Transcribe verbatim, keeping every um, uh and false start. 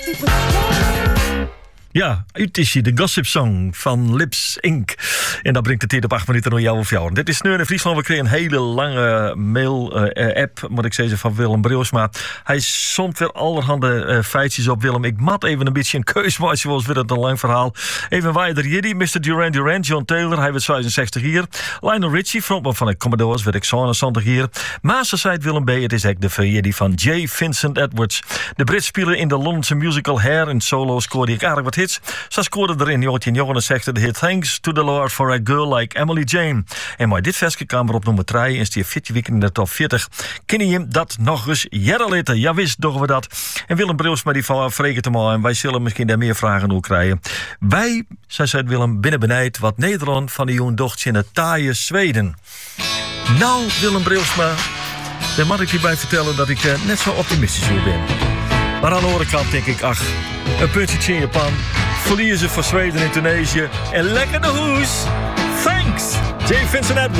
Ja, uit is de Gossip Song van Lips Incorporated. En dat brengt de tijd op acht minuten naar jou of jou. Dit is Sneur in Friesland. We kregen een hele lange mail-app, uh, moet ik zeggen, van Willem Brilsma. Hij somt weer allerhande uh, feitjes op, Willem. Ik mat even een beetje een keus maken, zoals weer het een lang verhaal. Even wijder hier, mister Duran Duran, John Taylor, hij werd zesenzestig hier. Lionel Richie, frontman van de Commodores, werd ik zevenenzestig hier. Master zei Willem B., het is echt de verjaardag van J. Vincent Edwards. De Brit spelen in de Londense musical Hair. In solo scoorde ik aardig wat hits. Ze scoorde er in negentien negenenzestig de hit Thanks to the Lord for a Girl Like Emily Jane. En met dit versje kwam er op nummer drie en stier veertien weken in de top veertig. Ken je dat nog eens jaren later? Ja, wist doen we dat. En Willem Brilsma die van vregen te maken en wij zullen misschien daar meer vragen over krijgen. Wij, zei zei Willem, binnen benijd wat Nederland van die jonge dochter in het taaie Zweden. Nou, Willem Brilsma, daar moet ik je bij vertellen dat ik uh, net zo optimistisch weer ben. Maar aan de andere kant denk ik, ach, een puntje in Japan, verliezen voor Zweden en Tunesië en lekker de hoes. Thanks, J. Vincent Edwards.